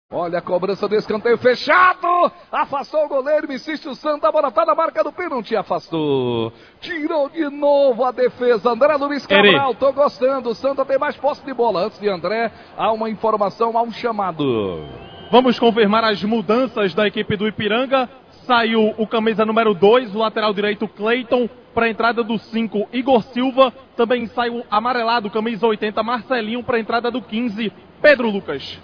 Olha a cobrança do escanteio fechado, afastou o goleiro, insiste o Santa, a bola tá na marca do pênalti, afastou, tirou de novo a defesa, André Luiz Cabral, tô gostando, o Santa tem mais posse de bola. Antes de André, há uma informação, há um chamado. Vamos confirmar as mudanças da equipe do Ipiranga. Saiu o camisa número 2, o lateral direito Cleiton, para a entrada do 5, Igor Silva. Também sai o amarelado, camisa 80, Marcelinho, para a entrada do 15, Pedro Lucas.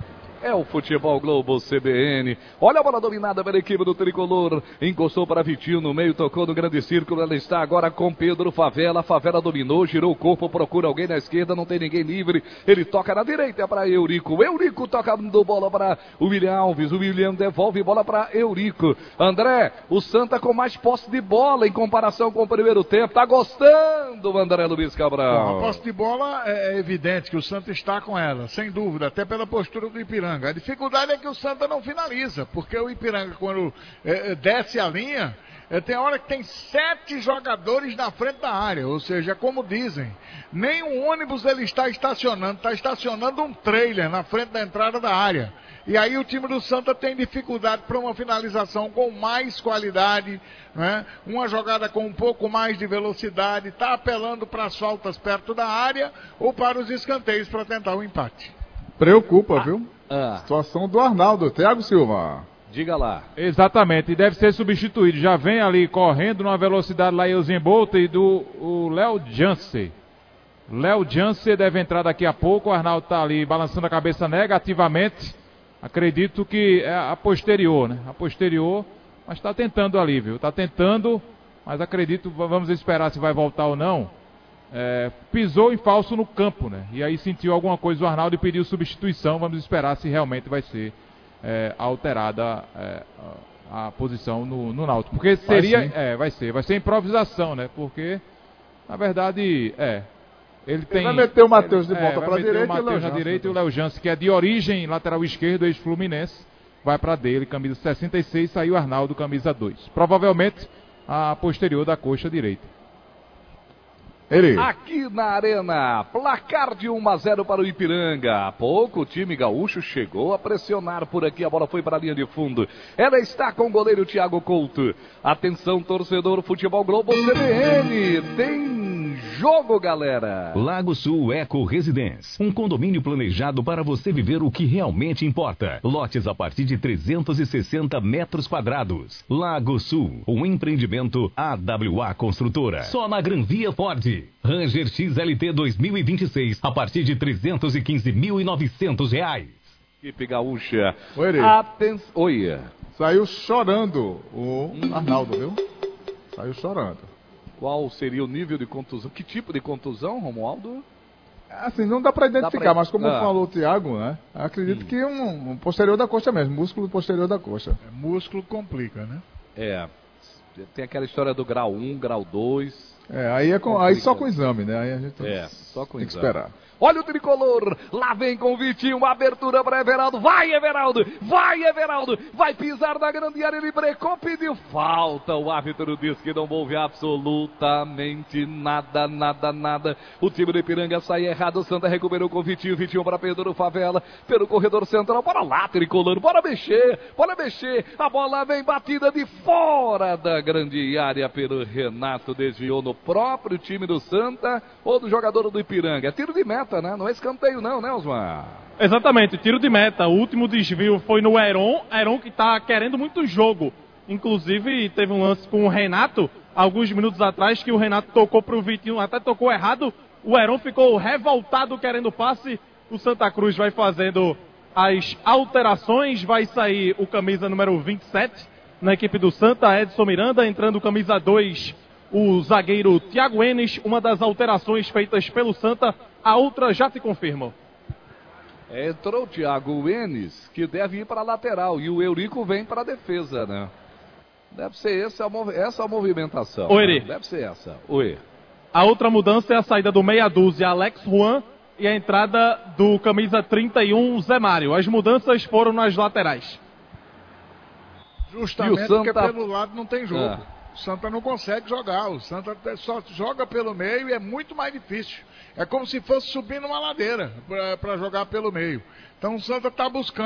É o Futebol Globo CBN. Olha a bola dominada pela equipe do Tricolor. Encostou para Vitinho no meio, tocou no grande círculo. Ela está agora com Pedro Favela. Favela dominou, girou o corpo, procura alguém na esquerda, não tem ninguém livre. Ele toca na direita para Eurico. Eurico toca do bola para o William Alves. O William devolve bola para Eurico. André, o Santa com mais posse de bola em comparação com o primeiro tempo. Tá gostando, André Luiz Cabral. Bom, a posse de bola é evidente que o Santa está com ela, sem dúvida, até pela postura do Ipiranga. A dificuldade é que o Santa não finaliza, porque o Ipiranga, quando desce a linha, tem hora que tem 7 jogadores na frente da área, ou seja, como dizem, nem um ônibus ele está estacionando um trailer na frente da entrada da área. E aí o time do Santa tem dificuldade para uma finalização com mais qualidade, né? Uma jogada com um pouco mais de velocidade, está apelando para as faltas perto da área ou para os escanteios para tentar o empate. Preocupa, viu? Situação do Arnaldo, Thiago Silva. Diga lá. Exatamente, e deve ser substituído. Já vem ali correndo numa velocidade lá Eusen Bolt e do Léo Jansen. Léo Jansen deve entrar daqui a pouco. O Arnaldo está ali balançando a cabeça negativamente. Acredito que é a posterior, né? A posterior, mas está tentando ali, viu? Está tentando, mas acredito, vamos esperar se vai voltar ou não. Pisou em falso no campo, né? E aí sentiu alguma coisa o Arnaldo e pediu substituição. Vamos esperar se realmente vai ser alterada a posição no Náutico. Porque seria, vai ser improvisação, né? Porque, na verdade, ele tem... Vai meter o Matheus de volta para a direita, o Matheus na direita e o Léo Jansen, que é de origem lateral esquerdo, ex-Fluminense, vai para dele, camisa 66, saiu o Arnaldo, camisa 2. Provavelmente a posterior da coxa direita. Aqui na Arena, placar de 1-0 para o Ipiranga. Há pouco o time gaúcho chegou a pressionar por aqui, a bola foi para a linha de fundo. Ela está com o goleiro Thiago Couto. Atenção, torcedor, Futebol Globo CBN. Tem jogo, galera. Lago Sul Eco Residence, um condomínio planejado para você viver o que realmente importa. Lotes a partir de 360 metros quadrados. Lago Sul, um empreendimento AWA Construtora. Só na Gran Via Ford. Ranger XLT 2026 a partir de R$ 315.900. Equipe gaúcha. Oi. Saiu chorando o Arnaldo, viu? Saiu chorando. Qual seria o nível de contusão? Que tipo de contusão, Romualdo? Assim, não dá para identificar, mas como falou o Thiago, né? Acredito que um posterior da coxa mesmo, músculo posterior da coxa. Músculo complica, né? Tem aquela história do grau 1, grau 2. Aí só com o exame, né? Aí a gente só com tem que esperar. Olha o Tricolor, lá vem com o Vitinho, uma abertura para Everaldo, vai Everaldo, vai pisar na grande área, ele brecou, pediu falta, o árbitro diz que não houve absolutamente nada. O time do Ipiranga sai errado, o Santa recuperou com o Vitinho para Pedro Favela, pelo corredor central, bora lá Tricolor, bora mexer, a bola vem batida de fora da grande área pelo Renato, desviou no próprio time do Santa ou do jogador do Ipiranga, é tiro de meta, né? Não é escanteio não, né, Osmar? Exatamente, tiro de meta. O último desvio foi no Heron que está querendo muito jogo. Inclusive, teve um lance com o Renato, alguns minutos atrás, que o Renato tocou para o Vitinho, até tocou errado. O Heron ficou revoltado querendo passe. O Santa Cruz vai fazendo as alterações. Vai sair o camisa número 27 na equipe do Santa, Edson Miranda, entrando camisa 2, o zagueiro Thiago Enes. Uma das alterações feitas pelo Santa, a outra já se confirma. Entrou o Thiago Enes, que deve ir para a lateral, e o Eurico vem para a defesa, né? Deve ser essa a movimentação. Oi, né? Deve ser essa. Oi. A outra mudança é a saída do meia dúzia, Alex Juan, e a entrada do camisa 31, Zé Mário. As mudanças foram nas laterais. Justamente porque pelo lado não tem jogo. O Santa não consegue jogar, o Santa só joga pelo meio e é muito mais difícil. É como se fosse subir numa ladeira para jogar pelo meio. Então o Santa está buscando